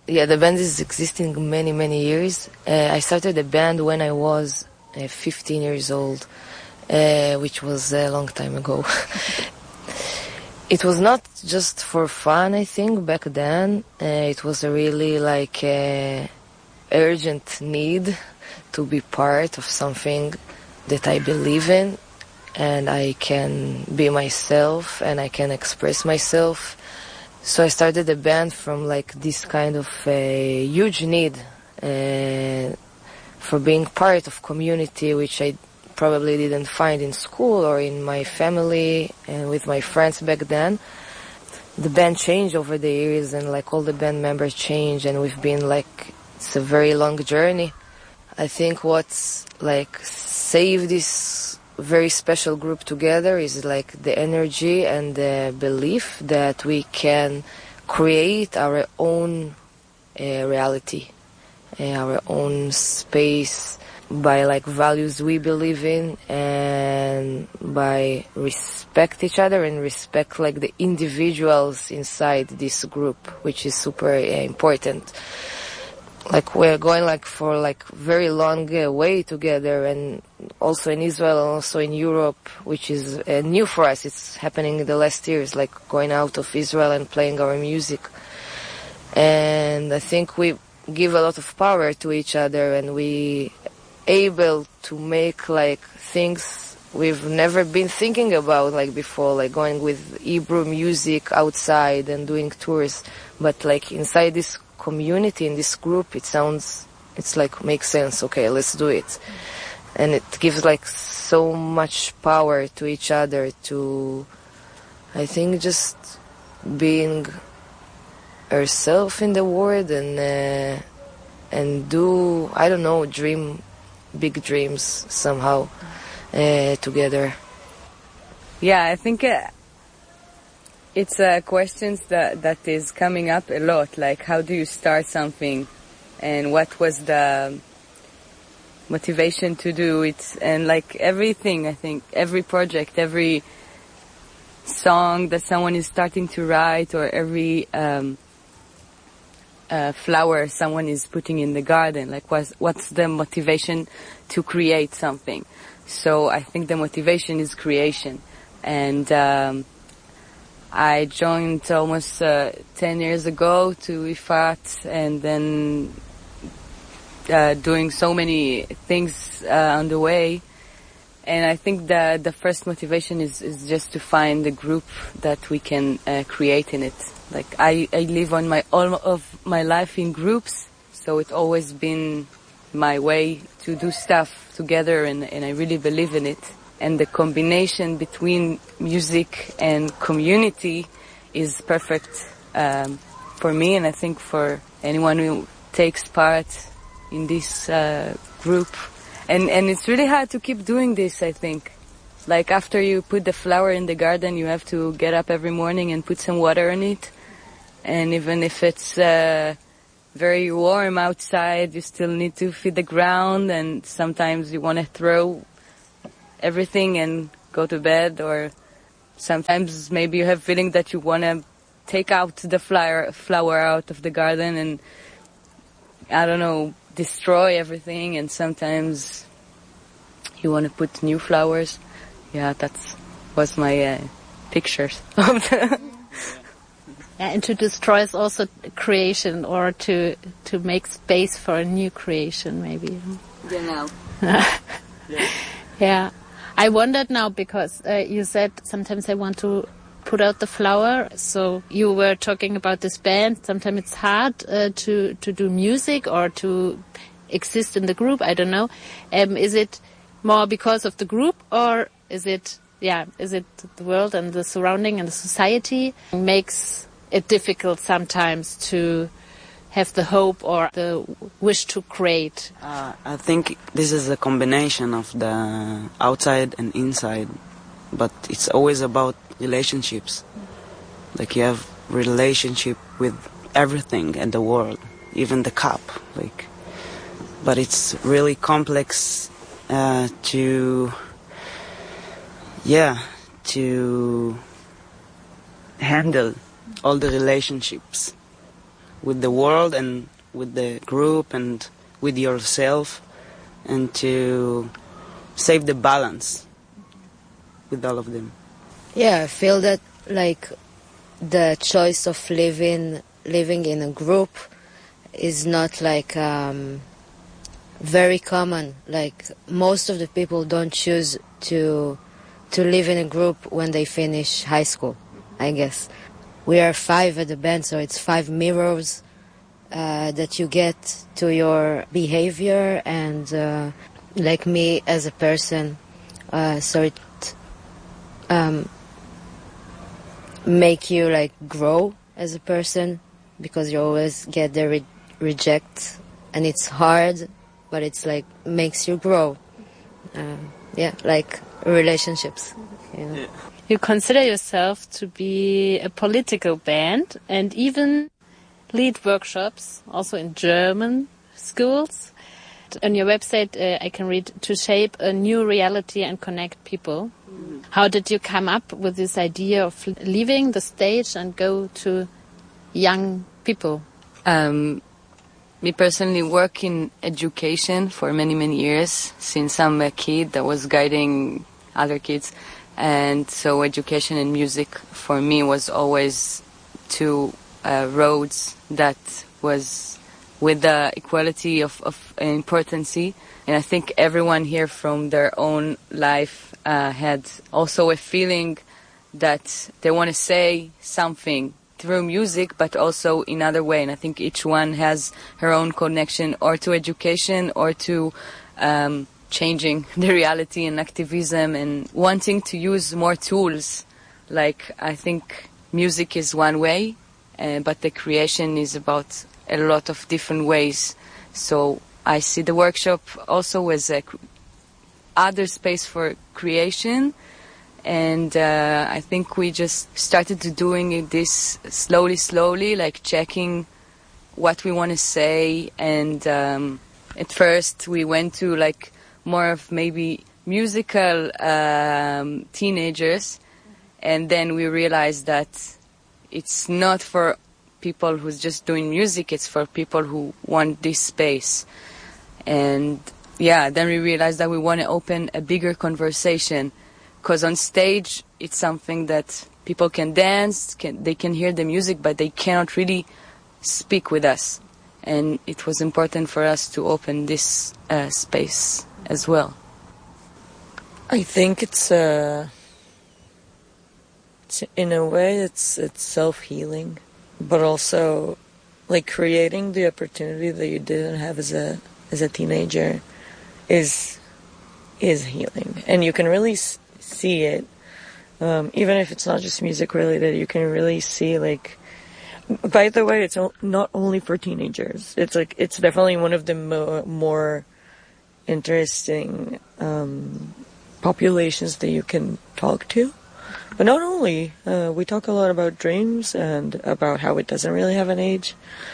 Yeah, the band is existing many, many years. I started the band when I was 15 years old, which was a long time ago. It was not just for fun, I think, back then. It was a really like urgent need to be part of something that I believe in, and I can be myself and I can express myself. So I started the band from like this kind of huge need for being part of community, which I probably didn't find in school or in my family and with my friends back then. The band changed over the years, and like all the band members changed, and we've been like, it's a very long journey. I think what's like saved this very special group together is like the energy and the belief that we can create our own reality, our own space by like values we believe in, and by respect each other and respect like the individuals inside this group, which is super important. Like we're going like for like very long way together, and also in Israel and also in Europe, which is new for us. It's happening in the last years, like going out of Israel and playing our music. And I think we give a lot of power to each other, and we able to make like things we've never been thinking about like before, like going with Hebrew music outside and doing tours. But like inside this community, in this group, it's like makes sense. Okay, let's do it. And it gives like so much power to each other to, I think, just being herself in the world and do, I don't know, dream big dreams somehow together. Yeah, I think it's questions that is coming up a lot, like how do you start something, and what was the motivation to do it, and like everything, I think every project, every song that someone is starting to write, or every flower someone is putting in the garden, like what's the motivation to create something. So I think the motivation is creation. And I joined almost 10 years ago to Ifat, and then doing so many things on the way. And I think the first motivation is just to find a group that we can create in it. Like I live on all of my life in groups, so it's always been my way to do stuff together, and I really believe in it. And the combination between music and community is perfect for me, and I think for anyone who takes part in this group. And it's really hard to keep doing this, I think. Like after you put the flower in the garden, you have to get up every morning and put some water on it. And even if it's very warm outside, you still need to feed the ground, and sometimes you want to throw everything and go to bed, or sometimes maybe you have feeling that you want to take out the flower out of the garden and, I don't know, destroy everything, and sometimes you want to put new flowers. Yeah, was my pictures of the Yeah, and to destroy is also creation, or to make space for a new creation, maybe. Genau. Yeah. I wondered now, because you said sometimes I want to put out the flower. So you were talking about this band. Sometimes it's hard to do music or to exist in the group. I don't know. Is it more because of the group, or is it the world and the surrounding and the society makes it difficult sometimes to have the hope or the wish to create? I think this is a combination of the outside and inside, but it's always about relationships. Like you have relationship with everything in the world, even the cup. But it's really complex to handle all the relationships with the world and with the group and with yourself, and to save the balance with all of them. Yeah, I feel that like the choice of living in a group is not like very common. Like most of the people don't choose to live in a group when they finish high school, I guess. We are 5 at the band, so it's 5 mirrors that you get to your behavior and like me as a person. So it make you like grow as a person, because you always get the reject, and it's hard, but it's like makes you grow. Yeah, like relationships. You know? Yeah. You consider yourself to be a political band and even lead workshops, also in German schools. On your website, I can read, to shape a new reality and connect people. How did you come up with this idea of leaving the stage and go to young people? Me personally work in education for many, many years, since I'm a kid that was guiding other kids. And so education and music for me was always two roads that was with the equality of importance. And I think everyone here from their own life had also a feeling that they want to say something through music, but also in other way. And I think each one has her own connection, or to education, or to changing the reality and activism, and wanting to use more tools. Like, I think music is one way, but the creation is about a lot of different ways. So I see the workshop also as a other space for creation. And I think we just started to doing this slowly, like checking what we want to say. And at first we went to like more of maybe musical teenagers. And then we realized that it's not for people who's just doing music, it's for people who want this space. And yeah, then we realized that we want to open a bigger conversation. Because on stage, it's something that people can dance, they can hear the music, but they cannot really speak with us. And it was important for us to open this space as well. I think it's in a way, it's self-healing, but also like creating the opportunity that you didn't have as a teenager is healing. And you can really see it, even if it's not just music related. You can really see, like, by the way, it's not only for teenagers. It's like, it's definitely one of the more interesting populations that you can talk to. But not only, we talk a lot about dreams and about how it doesn't really have an age.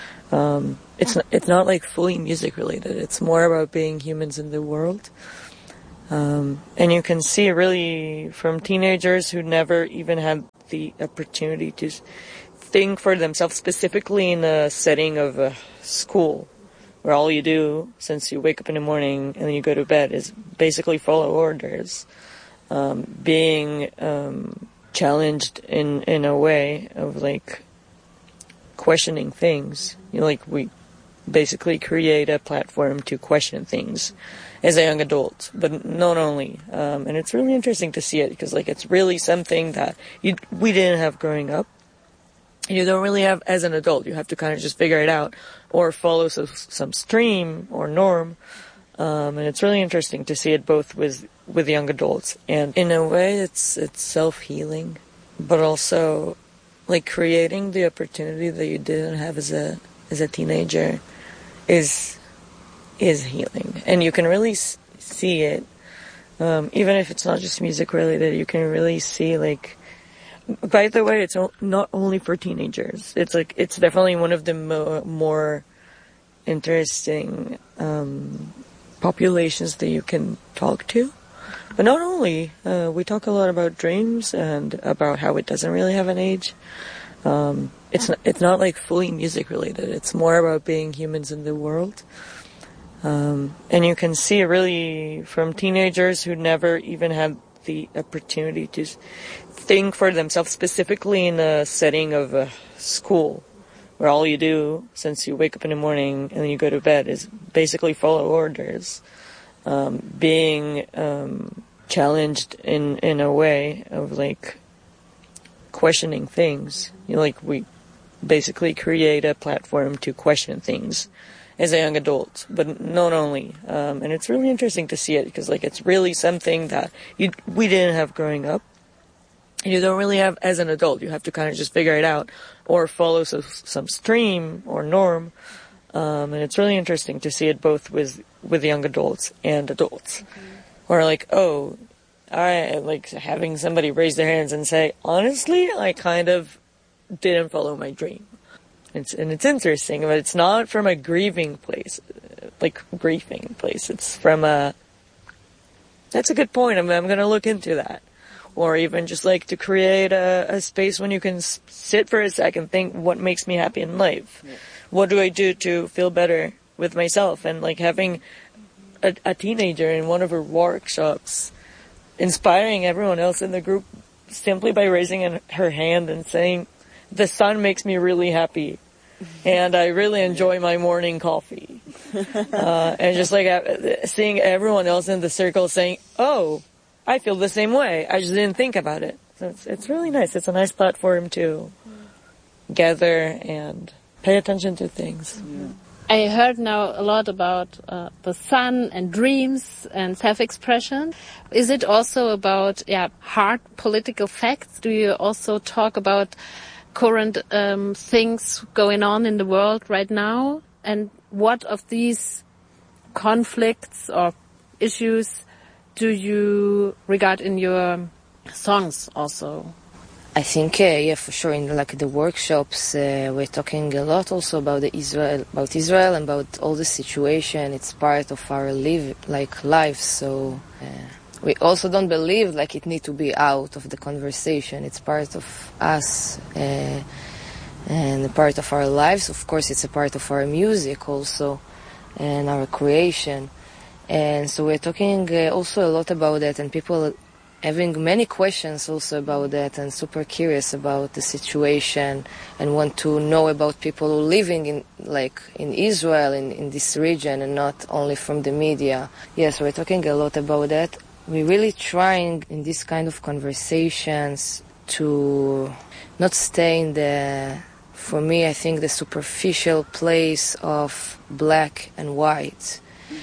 It's not like fully music related. It's more about being humans in the world. And you can see really from teenagers who never even had the opportunity to think for themselves, specifically in a setting of a school, where all you do since you wake up in the morning and then you go to bed is basically follow orders, being challenged in a way of like questioning things. You know, like we basically create a platform to question things as a young adult, but not only. And it's really interesting to see it, because like it's really something that we didn't have growing up. You don't really have as an adult. You have to kind of just figure it out or follow some stream or norm. And it's really interesting to see it both with young adults. And in a way, it's self-healing, but also like creating the opportunity that you didn't have as a teenager is healing. And you can really see it, even if it's not just music related. You can really see, like, by the way, it's not only for teenagers. It's like, it's definitely one of the more interesting populations that you can talk to. But not only, we talk a lot about dreams and about how it doesn't really have an age. It's not like fully music related. It's more about being humans in the world. And you can see really from teenagers who never even had the opportunity to think for themselves, specifically in a setting of a school, where all you do since you wake up in the morning and then you go to bed is basically follow orders. Being challenged in a way of like questioning things. We basically create a platform to question things as a young adult, but not only. And it's really interesting to see it because it's really something that we didn't have growing up. And you don't really have as an adult. You have to kind of just figure it out or follow some stream or norm. And it's really interesting to see it both with young adults and adults. Okay. Or having somebody raise their hands and say, honestly, I kind of didn't follow my dream. It's interesting, but it's not from a grieving place, It's from that's a good point. I'm going to look into that. Or even just to create a space when you can sit for a second, think what makes me happy in life. Yeah. What do I do to feel better with myself? And having a teenager in one of her workshops, inspiring everyone else in the group simply by raising her hand and saying, the sun makes me really happy. And I really enjoy my morning coffee. And just seeing everyone else in the circle saying, oh, I feel the same way. I just didn't think about it. So it's really nice. It's a nice platform to gather and pay attention to things. Yeah. I heard now a lot about the sun and dreams and self-expression. Is it also about hard political facts? Do you also talk about current things going on in the world right now? And what of these conflicts or issues do you regard in your songs also? I think, for sure. In the workshops, we're talking a lot also about Israel and about all the situation. It's part of our life. So we also don't believe it need to be out of the conversation. It's part of us and a part of our lives. Of course, it's a part of our music also and our creation. And so we're talking also a lot about that, and people having many questions also about that and super curious about the situation and want to know about people who are living in Israel, in this region, and not only from the media. Yes, we're talking a lot about that. We're really trying in this kind of conversations to not stay in for me, I think, the superficial place of black and white,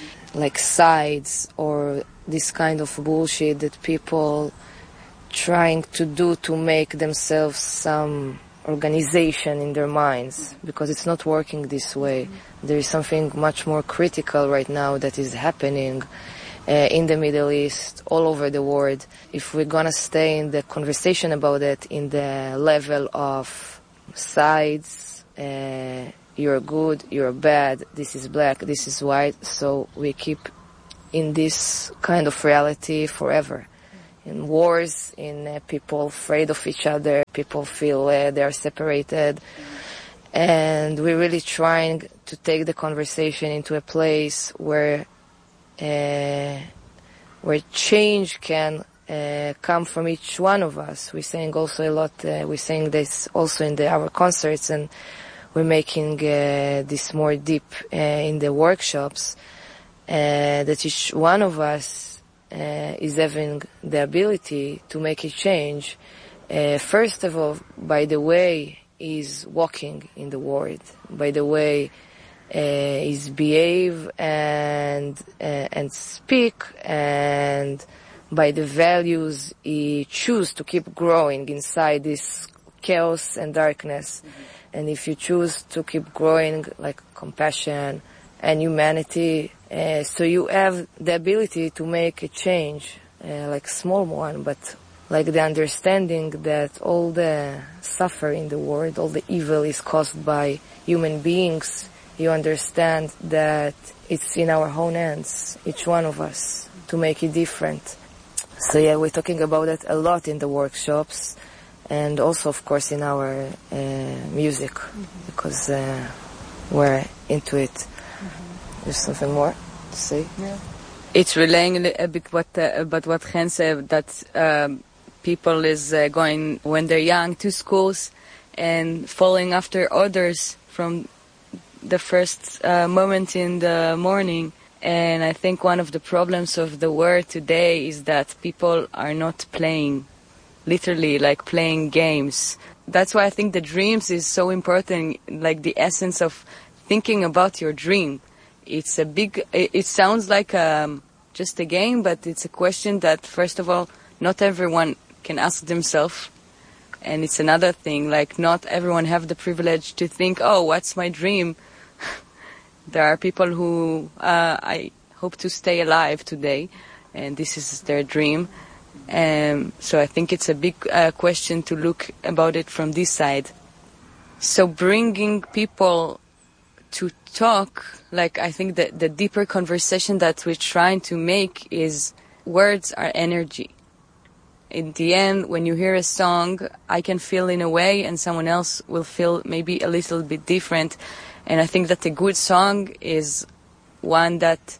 sides or this kind of bullshit that people trying to do to make themselves some organization in their minds, because it's not working this way. There is something much more critical right now that is happening in the Middle East, all over the world. If we're gonna stay in the conversation about it in the level of sides, you're good, you're bad, this is black, this is white, so we keep in this kind of reality forever. In wars, in people afraid of each other, people feel they are separated. And we're really trying to take the conversation into a place where change can come from each one of us. We're saying also a lot, we're saying this also in our concerts, and we're making this more deep in the workshops, that each one of us is having the ability to make a change. First of all, by the way he's walking in the world, by the way he's behave and speak, and by the values he choose to keep growing inside this chaos and darkness. Mm-hmm. And if you choose to keep growing compassion and humanity, so you have the ability to make a change, small one, but the understanding that all the suffering in the world, all the evil is caused by human beings. You understand that it's in our own hands, each one of us, to make it different. So we're talking about that a lot in the workshops. and also, of course, in our music, because we're into it. There's something more to say? Yeah. It's relaying a bit about what Chen said, that people is going, when they're young, to schools and following after others from the first moment in the morning. And I think one of the problems of the world today is that people are not playing, literally, like playing games. That's why I think the dreams is so important, like the essence of thinking about your dream. It's a big, it sounds like just a game, but it's a question that, first of all, not everyone can ask themselves. And it's another thing, like not everyone have the privilege to think, oh, what's my dream? There are people who I hope to stay alive today, and this is their dream. So I think it's a big question to look about it from this side. So bringing people to talk, like I think that the deeper conversation that we're trying to make is words are energy. In the end, when you hear a song, I can feel in a way and someone else will feel maybe a little bit different. And I think that a good song is one that,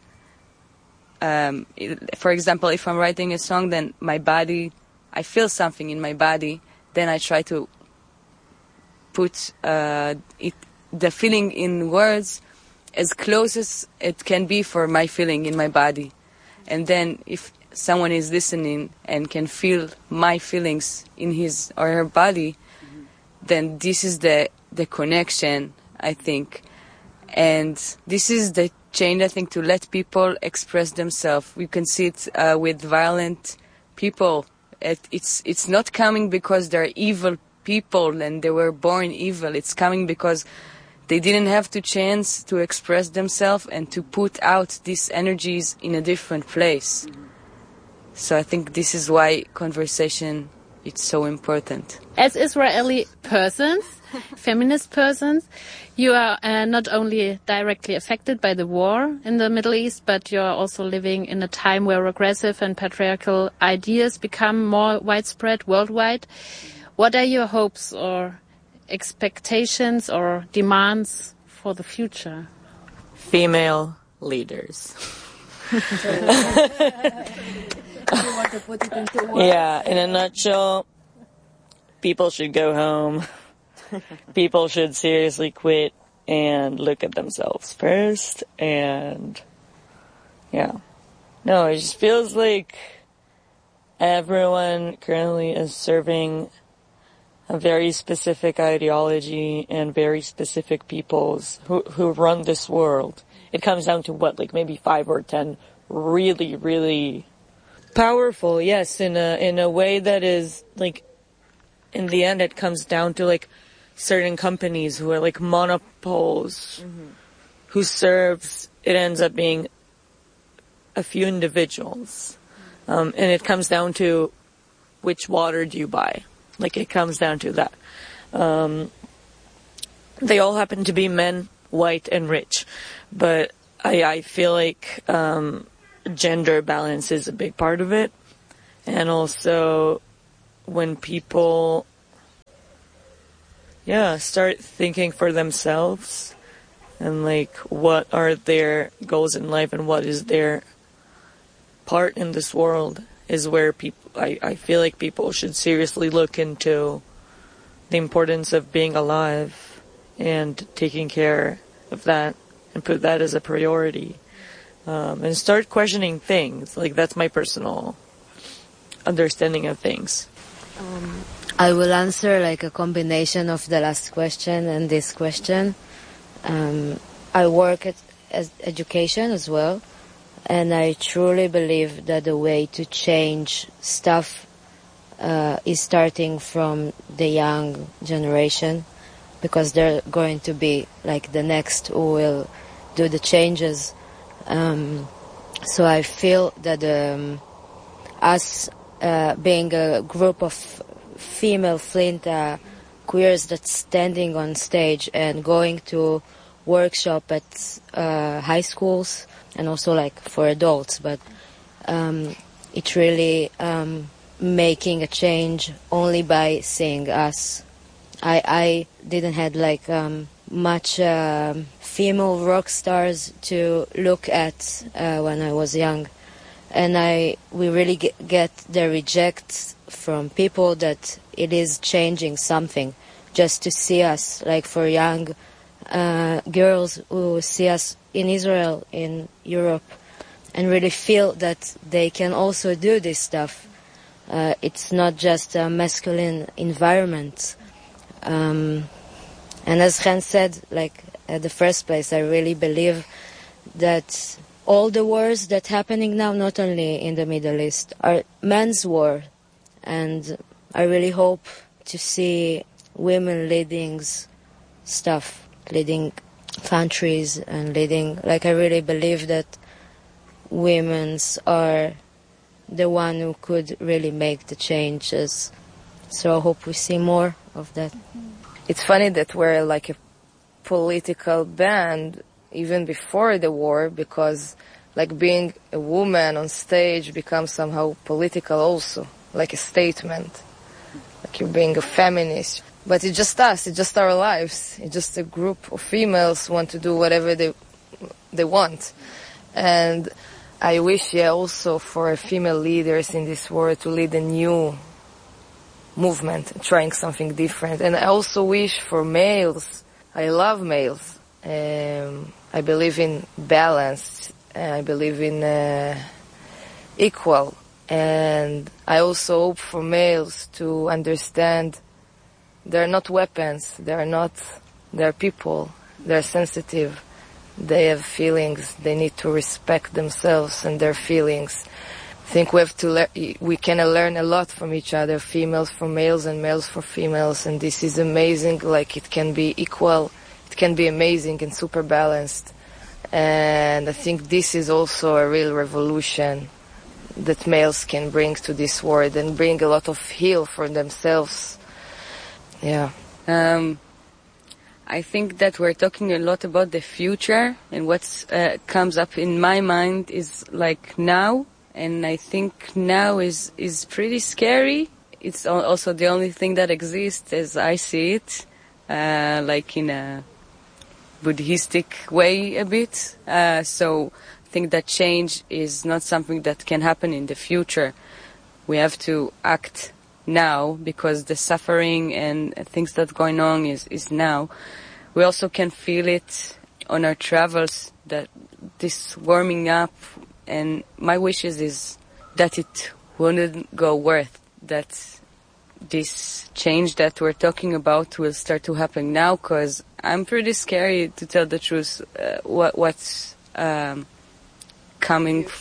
for example, if I'm writing a song, then my body, I feel something in my body, then I try to put the feeling in words as close as it can be for my feeling in my body. And then if someone is listening and can feel my feelings in his or her body, then this is the connection, I think. And this is the change, I think, to let people express themselves. We can see it with violent people. It's not coming because they're evil people and they were born evil. It's coming because they didn't have the chance to express themselves and to put out these energies in a different place. So I think this is why conversation is so important. As Israeli persons, feminist persons, you are not only directly affected by the war in the Middle East, but you are also living in a time where regressive and patriarchal ideas become more widespread worldwide. What are your hopes or expectations or demands for the future? Female leaders. Yeah, in a nutshell, people should go home. People should seriously quit and look at themselves first. And yeah, no, it just feels like everyone currently is serving a very specific ideology and very specific peoples who run this world. It comes down to what, like maybe 5 or 10 really, really powerful, yes, in a way that is like, in the end it comes down to like certain companies who are like monopoles, who serves, it ends up being a few individuals. And it comes down to which water do you buy. Like it comes down to that. They all happen to be men, white and rich. But I feel like gender balance is a big part of it. And also when people start thinking for themselves and like what are their goals in life and what is their part in this world is where people, I feel like people should seriously look into the importance of being alive and taking care of that and put that as a priority. And start questioning things. Like that's my personal understanding of things. I will answer like a combination of the last question and this question. I work as education as well, and I truly believe that the way to change stuff is starting from the young generation, because they're going to be like the next who will do the changes. So I feel that us being a group of female Flint queers that's standing on stage and going to workshop at high schools and also like for adults, but it really making a change only by seeing us. I didn't have like much female rock stars to look at when I was young, and we really get the reject from people that it is changing something. Just to see us, like for young girls who see us in Israel, in Europe, and really feel that they can also do this stuff. It's not just a masculine environment. And as Chen said, like at the first place, I really believe that all the wars that are happening now, not only in the Middle East, are men's war. And I really hope to see women leading stuff, leading countries and leading, like I really believe that women's are the one who could really make the changes. So I hope we see more of that. It's funny that we're like a political band even before the war, because like being a woman on stage becomes somehow political also, like a statement. Like you're being a feminist. But it's just us, it's just our lives. It's just a group of females who want to do whatever they want. And I wish, also for female leaders in this world to lead a new movement, trying something different. And I also wish for males, I love males. I believe in balance. I believe in equal. And I also hope for males to understand they're not weapons, they're people, they're sensitive, they have feelings, they need to respect themselves and their feelings. I think we can learn a lot from each other, females for males and males for females, and this is amazing, like it can be equal, it can be amazing and super balanced. And I think this is also a real revolution that males can bring to this world and bring a lot of heal for themselves. Yeah. I think that we're talking a lot about the future, and what comes up in my mind is like now, and I think now is pretty scary. It's also the only thing that exists as I see it, like in a Buddhistic way a bit. So I think that change is not something that can happen in the future. We have to act now, because the suffering and things that are going on is now. We also can feel it on our travels, that this warming up, and my wishes is that it wouldn't go worse, that this change that we're talking about will start to happen now, because I'm pretty scared, to tell the truth, what's coming.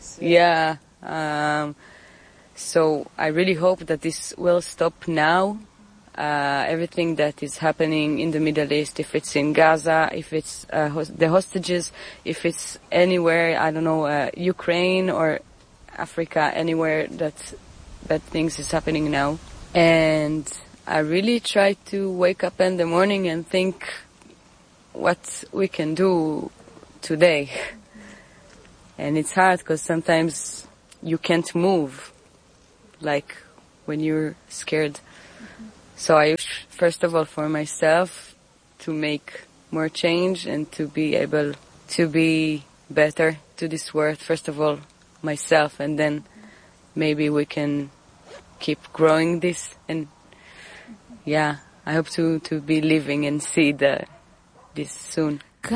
So I really hope that this will stop now. Everything that is happening in the Middle East, if it's in Gaza, if it's the hostages, if it's anywhere, I don't know, Ukraine or Africa, anywhere that bad things is happening now. And I really try to wake up in the morning and think what we can do today. And it's hard, because sometimes you can't move, like when you're scared. So I wish, first of all, for myself to make more change and to be able to be better to this world. First of all, myself, and then maybe we can keep growing this. And I hope to be living and see this soon.